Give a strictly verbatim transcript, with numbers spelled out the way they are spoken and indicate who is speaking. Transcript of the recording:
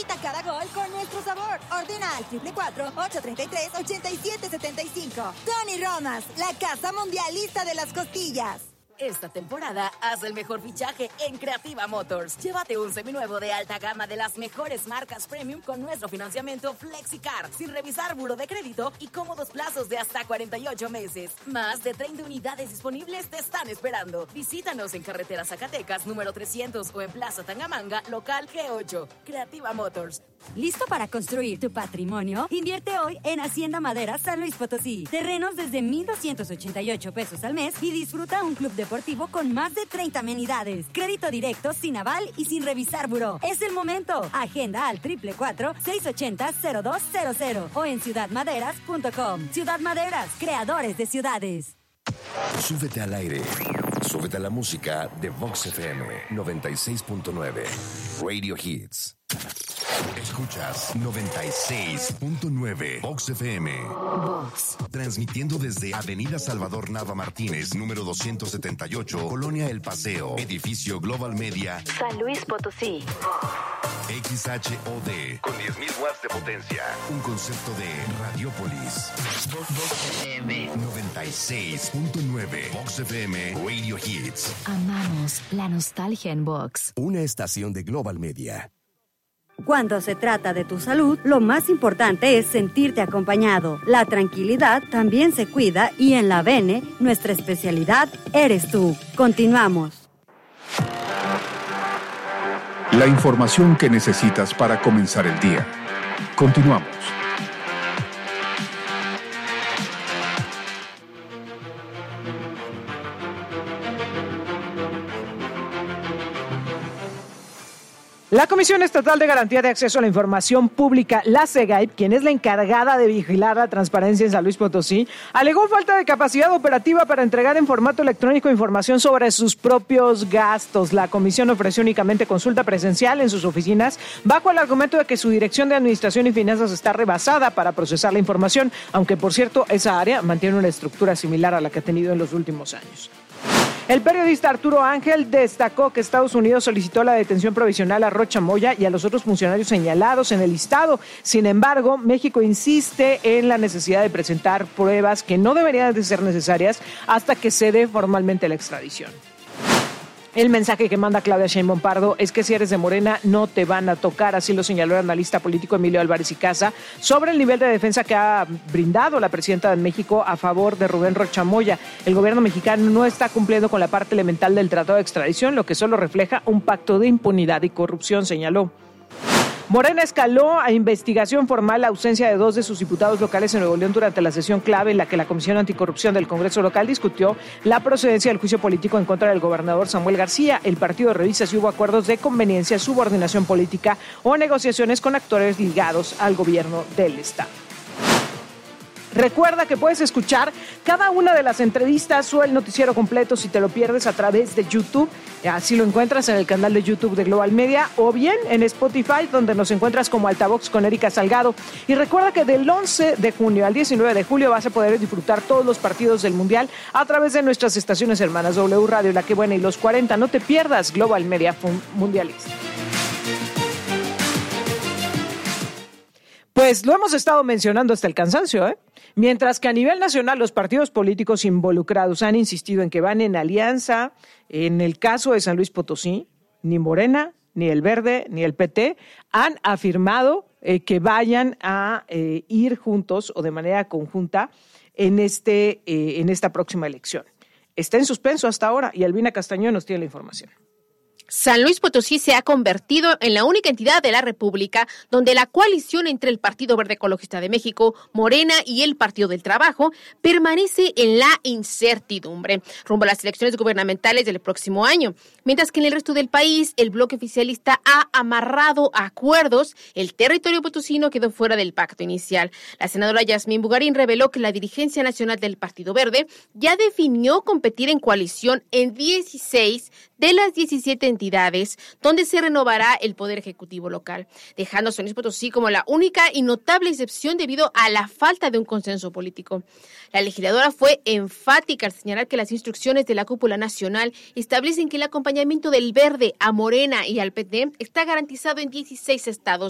Speaker 1: Grita cada gol con nuestro sabor. Ordena al triple cuatro, ocho treinta y tres, ochenta y siete setenta y cinco. Tony Romas, la casa mundialista de las costillas.
Speaker 2: Esta temporada, haz el mejor fichaje en Creativa Motors. Llévate un seminuevo de alta gama de las mejores marcas premium con nuestro financiamiento FlexiCar, sin revisar buro de crédito y cómodos plazos de hasta cuarenta y ocho meses. Más de treinta unidades disponibles te están esperando. Visítanos en Carretera Zacatecas, número trescientos o en Plaza Tangamanga, local G ocho. Creativa Motors.
Speaker 3: ¿Listo para construir tu patrimonio? Invierte hoy en Hacienda Madera San Luis Potosí. Terrenos desde mil doscientos ochenta y ocho pesos al mes y disfruta un club deportivo con más de treinta amenidades. Crédito directo, sin aval y sin revisar buró. Es el momento. Agenda al triple cuatro, seis ochenta, cero dos cero cero o en ciudad maderas punto com. Ciudad Maderas, creadores de ciudades.
Speaker 4: Súbete al aire. Súbete a la música de Vox F M noventa y seis punto nueve. Radio Hits. Escuchas noventa y seis punto nueve Vox F M.
Speaker 3: Vox.
Speaker 4: Transmitiendo desde Avenida Salvador Nava Martínez, número doscientos setenta y ocho, Colonia El Paseo, edificio Global Media,
Speaker 3: San Luis Potosí.
Speaker 4: X H O D, con diez mil watts de potencia. Un concepto de Radiopolis. Vox F M noventa y seis punto nueve. Vox F M Radio Hits.
Speaker 3: Amamos la nostalgia en Vox.
Speaker 4: Una estación de Global Media.
Speaker 3: Cuando se trata de tu salud, lo más importante es sentirte acompañado. La tranquilidad también se cuida y en la Bene, nuestra especialidad eres tú. Continuamos.
Speaker 5: La información que necesitas para comenzar el día. Continuamos.
Speaker 6: La Comisión Estatal de Garantía de Acceso a la Información Pública, la SEGAIP, quien es la encargada de vigilar la transparencia en San Luis Potosí, alegó falta de capacidad operativa para entregar en formato electrónico información sobre sus propios gastos. La comisión ofreció únicamente consulta presencial en sus oficinas bajo el argumento de que su Dirección de Administración y Finanzas está rebasada para procesar la información, aunque por cierto esa área mantiene una estructura similar a la que ha tenido en los últimos años. El periodista Arturo Ángel destacó que Estados Unidos solicitó la detención provisional a Rocha Moya y a los otros funcionarios señalados en el listado. Sin embargo, México insiste en la necesidad de presentar pruebas que no deberían de ser necesarias hasta que se dé formalmente la extradición. El mensaje que manda Claudia Sheinbaum Pardo es que si eres de Morena no te van a tocar, así lo señaló el analista político Emilio Álvarez y Casa sobre el nivel de defensa que ha brindado la presidenta de México a favor de Rubén Rocha Moya. El gobierno mexicano no está cumpliendo con la parte elemental del tratado de extradición, lo que solo refleja un pacto de impunidad y corrupción, señaló. Morena escaló a investigación formal la ausencia de dos de sus diputados locales en Nuevo León durante la sesión clave en la que la Comisión Anticorrupción del Congreso local discutió la procedencia del juicio político en contra del gobernador Samuel García. El partido revisa si hubo acuerdos de conveniencia, subordinación política o negociaciones con actores ligados al gobierno del estado. Recuerda que puedes escuchar cada una de las entrevistas o el noticiero completo si te lo pierdes a través de YouTube. Así lo encuentras en el canal de YouTube de Global Media o bien en Spotify, donde nos encuentras como Altavox con Erika Salgado. Y recuerda que del once de junio al diecinueve de julio vas a poder disfrutar todos los partidos del Mundial a través de nuestras estaciones hermanas W Radio, La Que Buena y Los cuarenta. No te pierdas Global Media Mundialista. Pues lo hemos estado mencionando hasta el cansancio, ¿eh? Mientras que a nivel nacional los partidos políticos involucrados han insistido en que van en alianza, en el caso de San Luis Potosí, ni Morena, ni el Verde, ni el P T han afirmado eh, que vayan a eh, ir juntos o de manera conjunta en, este, eh, en esta próxima elección. Está en suspenso hasta ahora y Albina Castañón nos tiene la información.
Speaker 7: San Luis Potosí se ha convertido en la única entidad de la República donde la coalición entre el Partido Verde Ecologista de México, Morena y el Partido del Trabajo permanece en la incertidumbre rumbo a las elecciones gubernamentales del próximo año, mientras que en el resto del país el bloque oficialista ha amarrado acuerdos, el territorio potosino quedó fuera del pacto inicial. La senadora Yasmín Bugarín reveló que la dirigencia nacional del Partido Verde ya definió competir en coalición en dieciséis de las diecisiete entidades donde se renovará el poder ejecutivo local, dejando a San Luis Potosí como la única y notable excepción debido a la falta de un consenso político. La legisladora fue enfática al señalar que las instrucciones de la cúpula nacional establecen que el acompañamiento del Verde a Morena y al P T está garantizado en dieciséis estados